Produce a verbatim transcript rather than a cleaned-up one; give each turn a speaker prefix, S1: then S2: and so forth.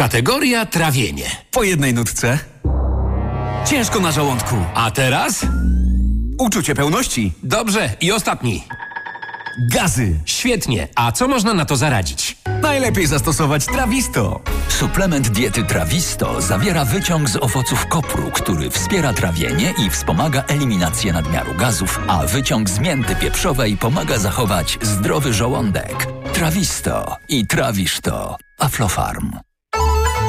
S1: Kategoria trawienie.
S2: Po jednej nutce. Ciężko na żołądku.
S1: A teraz?
S2: Uczucie pełności.
S1: Dobrze, i ostatni.
S2: Gazy.
S1: Świetnie. A co można na to zaradzić?
S2: Najlepiej zastosować Trawisto.
S3: Suplement diety Trawisto zawiera wyciąg z owoców kopru, który wspiera trawienie i wspomaga eliminację nadmiaru gazów, a wyciąg z mięty pieprzowej pomaga zachować zdrowy żołądek. Trawisto i trawisz to. Aflofarm.